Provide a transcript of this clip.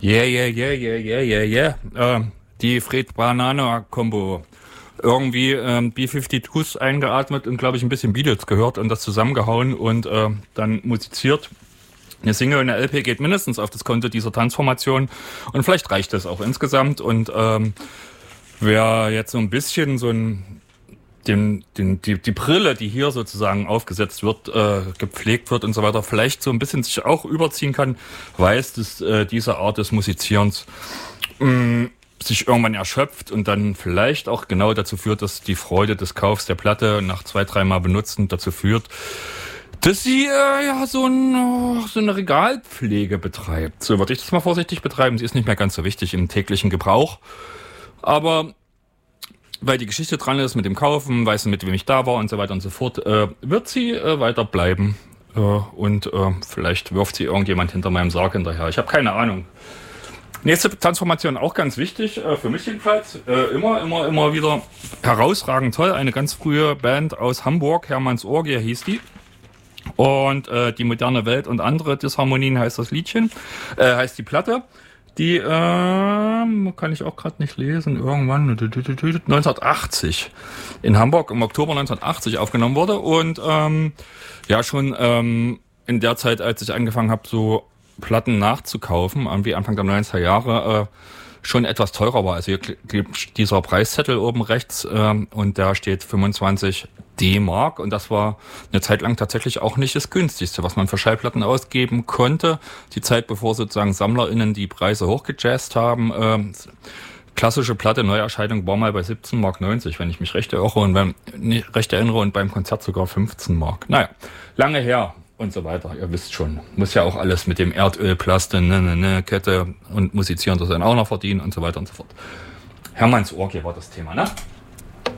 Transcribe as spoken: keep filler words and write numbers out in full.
Yeah, yeah, yeah, yeah, yeah, yeah, yeah. Ähm, die Fred-Banana-Kombo. Irgendwie ähm, B zweiundfünfzig eingeatmet und, glaube ich, ein bisschen Beatles gehört und das zusammengehauen und äh, dann musiziert. Eine Single und eine L P geht mindestens auf das Konto dieser Tanzformation und vielleicht reicht das auch insgesamt. Und ähm, wer jetzt so ein bisschen so ein Den, den, die, die Brille, die hier sozusagen aufgesetzt wird, äh, gepflegt wird und so weiter, vielleicht so ein bisschen sich auch überziehen kann, weiß, dass äh, diese Art des Musizierens mh, sich irgendwann erschöpft und dann vielleicht auch genau dazu führt, dass die Freude des Kaufs der Platte nach zwei, dreimal Benutzen dazu führt, dass sie äh, ja so, ein, so eine Regalpflege betreibt. So würde ich das mal vorsichtig betreiben. Sie ist nicht mehr ganz so wichtig im täglichen Gebrauch, aber weil die Geschichte dran ist mit dem Kaufen, weiß mit wem ich da war und so weiter und so fort, äh, wird sie äh, weiter bleiben. Äh, und äh, vielleicht wirft sie irgendjemand hinter meinem Sarg hinterher. Ich habe keine Ahnung. Nächste Transformation auch ganz wichtig, äh, für mich jedenfalls. Äh, immer, immer, immer wieder herausragend toll. Eine ganz frühe Band aus Hamburg, Hermanns Orgie hieß die. Und äh, die moderne Welt und andere Disharmonien heißt das Liedchen, äh, heißt die Platte. Die äh, kann ich auch gerade nicht lesen, irgendwann neunzehnhundertachtzig in Hamburg im Oktober neunzehnhundertachtzig aufgenommen wurde und ähm, ja schon ähm, in der Zeit, als ich angefangen habe, so Platten nachzukaufen, irgendwie Anfang der neunziger Jahre, äh, schon etwas teurer war. Also hier klebt dieser Preiszettel oben rechts äh, und da steht fünfundzwanzig D-Mark und das war eine Zeit lang tatsächlich auch nicht das günstigste, was man für Schallplatten ausgeben konnte. Die Zeit, bevor sozusagen SammlerInnen die Preise hochgejazzt haben. Äh, klassische Platte, Neuerscheinung war mal bei siebzehn Mark neunzig, wenn ich mich recht erinnere und beim, nicht recht erinnere und beim Konzert sogar fünfzehn Mark. Naja, lange her. Und so weiter, ihr wisst schon. Muss ja auch alles mit dem Erdölplaste, ne, ne, ne, Kette und Musizieren das dann auch noch verdienen und so weiter und so fort. Hermanns Orgie war das Thema, ne?